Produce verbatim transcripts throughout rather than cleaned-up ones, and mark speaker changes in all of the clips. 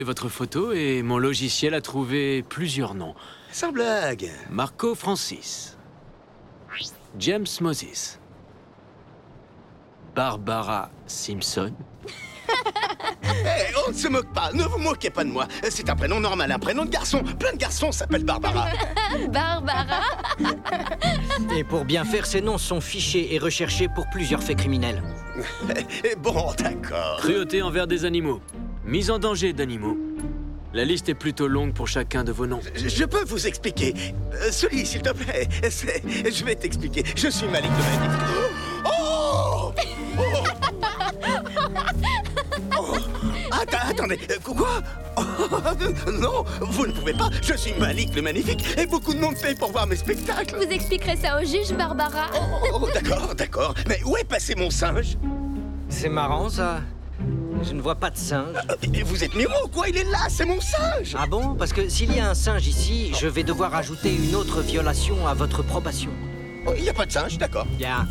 Speaker 1: votre photo et mon logiciel a trouvé plusieurs noms.
Speaker 2: Sans blague.
Speaker 1: Marco Francis. James Moses. Barbara Simpson.
Speaker 2: Hey, on ne se moque pas, ne vous moquez pas de moi. C'est un prénom normal, un prénom de garçon. Plein de garçons s'appellent Barbara.
Speaker 3: Barbara.
Speaker 4: Et pour bien faire, ces noms sont fichés et recherchés pour plusieurs faits criminels.
Speaker 2: Bon, d'accord.
Speaker 1: Cruauté envers des animaux. Mise en danger d'animaux. La liste est plutôt longue pour chacun de vos noms.
Speaker 2: Je, je peux vous expliquer. Euh, Sully, s'il te plaît. C'est- Je vais t'expliquer. Je suis Malik le Magnifique. Oh, oh, oh. Attends, attendez. Euh, Quoi oh, non, vous ne pouvez pas. Je suis Malik le Magnifique et beaucoup de monde paye pour voir mes spectacles.
Speaker 3: Vous expliquerez ça au juge, Barbara.
Speaker 2: Oh, oh, d'accord, d'accord. Mais où est passé mon singe?
Speaker 4: C'est marrant, ça. Je ne vois pas de singe.
Speaker 2: Euh, Vous êtes Miro, quoi? Il est là, c'est mon singe.
Speaker 4: Ah bon? Parce que s'il y a un singe ici, je vais devoir ajouter une autre violation à votre probation.
Speaker 2: Oh, il n'y a pas de singe, d'accord.
Speaker 4: Bien.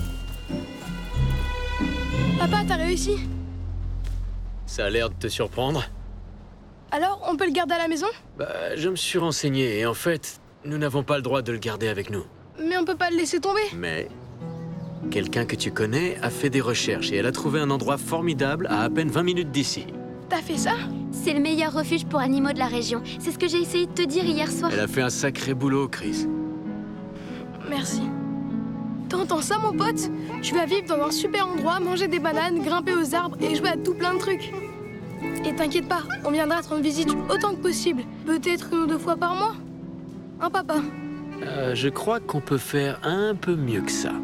Speaker 5: Papa, t'as réussi.
Speaker 1: Ça a l'air de te surprendre.
Speaker 5: Alors, on peut le garder à la maison?
Speaker 1: Bah, je me suis renseigné et en fait, nous n'avons pas le droit de le garder avec nous.
Speaker 5: Mais on peut pas le laisser tomber.
Speaker 1: Mais quelqu'un que tu connais a fait des recherches et elle a trouvé un endroit formidable à à peine vingt minutes d'ici.
Speaker 5: T'as fait ça?
Speaker 3: C'est le meilleur refuge pour animaux de la région. C'est ce que j'ai essayé de te dire hier soir.
Speaker 1: Elle a fait un sacré boulot, Chris.
Speaker 5: Merci. T'entends ça, mon pote? Tu vas vivre dans un super endroit, manger des bananes, grimper aux arbres et jouer à tout plein de trucs. Et t'inquiète pas, on viendra te rendre visite autant que possible. Peut-être une ou deux fois par mois. Hein, papa?
Speaker 1: Euh, je crois qu'on peut faire un peu mieux que ça.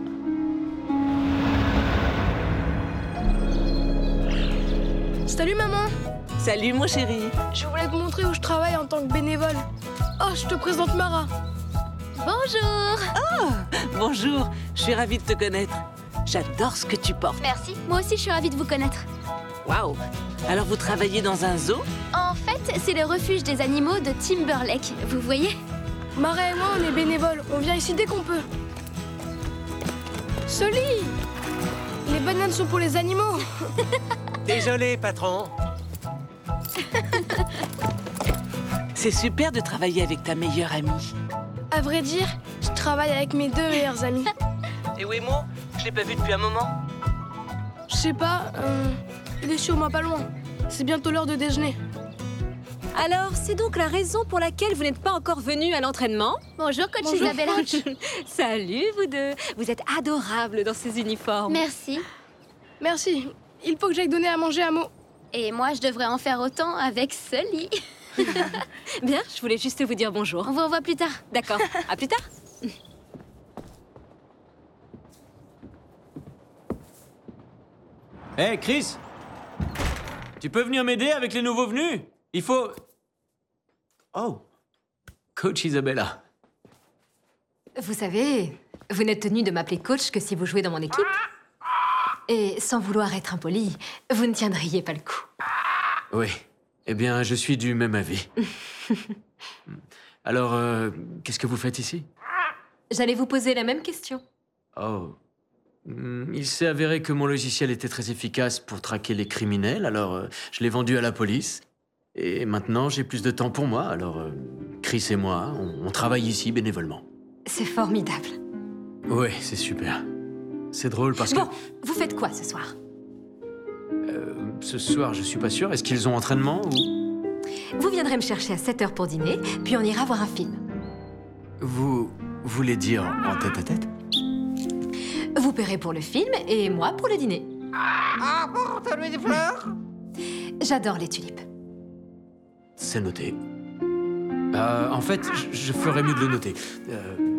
Speaker 5: Salut, maman.
Speaker 6: Salut mon chéri.
Speaker 5: Je voulais te montrer où je travaille en tant que bénévole. Oh, je te présente Mara.
Speaker 3: Bonjour.
Speaker 6: Bonjour, je suis ravie de te connaître. J'adore ce que tu portes.
Speaker 3: Merci. Moi aussi, je suis ravie de vous connaître.
Speaker 6: Waouh. Alors vous travaillez dans un zoo?
Speaker 3: En fait, c'est le refuge des animaux de Timberlake. Vous voyez?
Speaker 5: Mara et moi, on est bénévoles. On vient ici dès qu'on peut. Sully! Les bananes sont pour les animaux.
Speaker 4: Désolé, patron.
Speaker 6: C'est super de travailler avec ta meilleure amie.
Speaker 5: À vrai dire, je travaille avec mes deux meilleurs amis.
Speaker 6: Et Wemo? Je l'ai pas vu depuis un moment.
Speaker 5: Je sais pas, euh, il est sûrement pas loin. C'est bientôt l'heure de déjeuner.
Speaker 7: Alors, c'est donc la raison pour laquelle vous n'êtes pas encore venu à l'entraînement?
Speaker 3: Bonjour, coach
Speaker 5: Bonjour.
Speaker 3: Isabella.
Speaker 7: Salut, vous deux. Vous êtes adorables dans ces uniformes.
Speaker 3: Merci.
Speaker 5: Merci. Il faut que j'aille donner à manger à Mo.
Speaker 3: Et moi, je devrais en faire autant avec Sully.
Speaker 7: Bien, je voulais juste vous dire bonjour.
Speaker 3: On vous revoit plus tard.
Speaker 7: D'accord, à plus tard.
Speaker 1: Hé, Chris! Tu peux venir m'aider avec les nouveaux venus? Il faut... Oh! Coach Isabella.
Speaker 7: Vous savez, vous n'êtes tenu de m'appeler coach que si vous jouez dans mon équipe. Et sans vouloir être impoli, vous ne tiendriez pas le coup.
Speaker 1: Oui. Eh bien, je suis du même avis. Alors, euh, qu'est-ce que vous faites ici?
Speaker 7: J'allais vous poser la même question.
Speaker 1: Oh. Hmm, Il s'est avéré que mon logiciel était très efficace pour traquer les criminels, alors euh, je l'ai vendu à la police. Et maintenant, j'ai plus de temps pour moi, alors euh, Chris et moi, on, on travaille ici bénévolement.
Speaker 7: C'est formidable.
Speaker 1: Ouais, c'est super. C'est drôle parce
Speaker 7: Bon,
Speaker 1: que
Speaker 7: vous faites quoi ce soir?
Speaker 1: euh, ce soir, je suis pas sûr. Est-ce qu'ils ont entraînement ou...
Speaker 7: Vous viendrez me chercher à sept heures pour dîner, puis on ira voir un film.
Speaker 1: Vous voulez dire en tête-à-tête?
Speaker 7: Vous paierez pour le film et moi pour le dîner.
Speaker 4: Ah bon, t'as mis des fleurs?
Speaker 7: J'adore les tulipes.
Speaker 1: C'est noté. Euh, en fait, je, je ferais mieux de le noter. Euh,